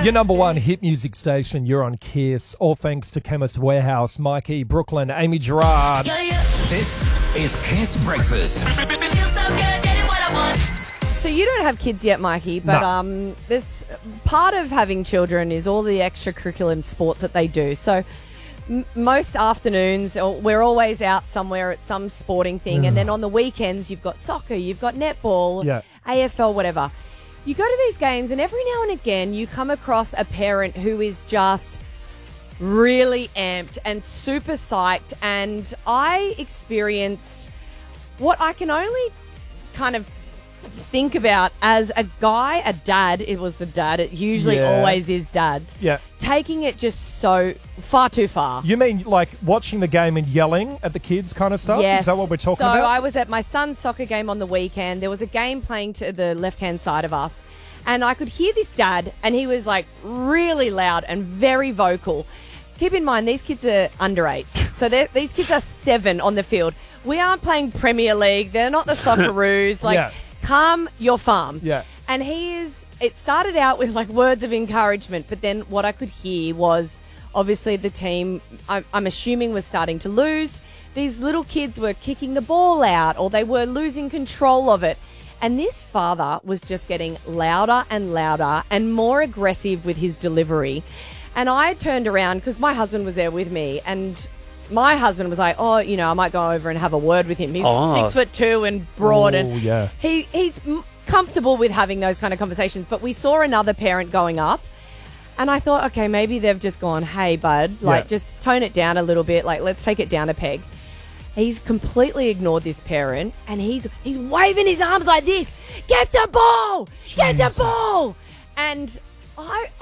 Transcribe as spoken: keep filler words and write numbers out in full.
Your number one hit music station, you're on Kiss. All thanks to Chemist Warehouse, Mikey, Brooklyn, Amy Gerard. Yeah, yeah. This is Kiss Breakfast. Feels so good, getting what I want. So you don't have kids yet, Mikey, but No. um, this part of having children is all the extracurricular sports that they do. So m- most afternoons, or we're always out somewhere at some sporting thing, and then on the weekends you've got soccer, you've got netball, Yeah. A F L, whatever. You go to these games, and every now and again you come across a parent who is just really amped and super psyched, and I experienced what I can only kind of think about as a guy, a dad. It was a dad. It usually Yeah. always is dads. Yeah. Taking it just so far too far. You mean like watching the game and yelling at the kids kind of stuff? Yes. Is that what we're talking so about? I was at my son's soccer game on the weekend. There was a game playing to the left-hand side of us, and I could hear this dad, and he was like really loud and very vocal. Keep in mind, these kids are under eights. So they're- these kids are seven on the field. We aren't playing Premier League. They're not the Socceroos. Like, Yeah. calm your farm. Yeah. And he is, it started out with like words of encouragement, but then what I could hear was obviously the team, I'm, I'm assuming, was starting to lose. These little kids were kicking the ball out, or they were losing control of it. And this father was just getting louder and louder and more aggressive with his delivery. And I turned around because my husband was there with me, and my husband was like, oh, you know, I might go over and have a word with him. He's Oh. six foot two and broad, Oh, and yeah. he he's m- comfortable with having those kind of conversations. But we saw another parent going up, and I thought, okay, maybe they've just gone, hey, bud, like, Yeah. just tone it down a little bit. Like, let's take it down a peg. He's completely ignored this parent, and he's he's waving his arms like this. Get the ball! Get the Jesus. ball! And I